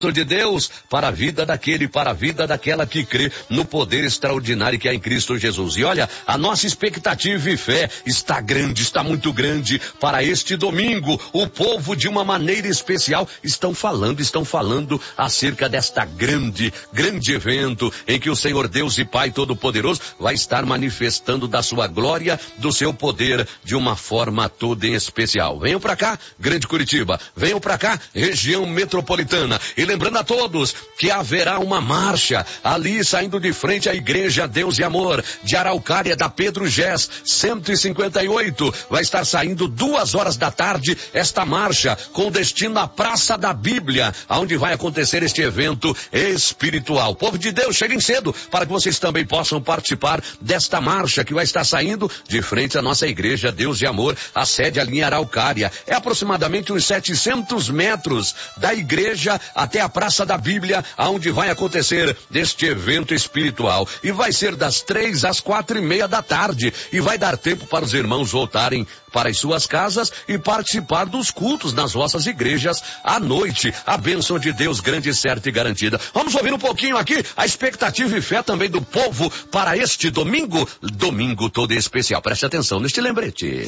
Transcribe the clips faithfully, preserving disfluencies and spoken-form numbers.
de Deus para a vida daquele, para a vida daquela que crê no poder extraordinário que há em Cristo Jesus. E olha, a nossa expectativa e fé está grande, está muito grande para este domingo. O povo, de uma maneira especial, estão falando, estão falando acerca desta grande, grande evento em que o Senhor Deus e Pai Todo-Poderoso vai estar manifestando da sua glória, do seu poder, de uma forma toda em especial. Venham para cá, Grande Curitiba, venham para cá, região metropolitana. E lembrando a todos que haverá uma marcha ali saindo de frente à Igreja Deus e Amor de Araucária, da Pedro Gés, cento e cinquenta e oito. Vai estar saindo duas horas da tarde esta marcha com destino à Praça da Bíblia, onde vai acontecer este evento espiritual. Povo de Deus, cheguem cedo para que vocês também possam participar desta marcha que vai estar saindo de frente à nossa Igreja Deus e Amor, a sede ali em Araucária. É aproximadamente uns setecentos metros da igreja até a Praça da Bíblia, onde vai acontecer este evento espiritual. E vai ser das três às quatro e meia da tarde. E vai dar tempo para os irmãos voltarem para as suas casas e participar dos cultos nas vossas igrejas à noite. A bênção de Deus grande, certa e garantida. Vamos ouvir um pouquinho aqui a expectativa e fé também do povo para este domingo, domingo todo especial. Preste atenção neste lembrete.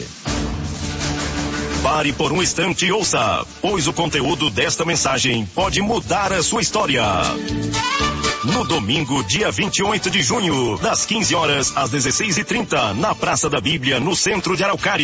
Pare por um instante e ouça, pois o conteúdo desta mensagem pode mudar a sua história. No domingo, dia vinte e oito de junho, das quinze horas às dezesseis e trinta, na Praça da Bíblia, no centro de Araucária.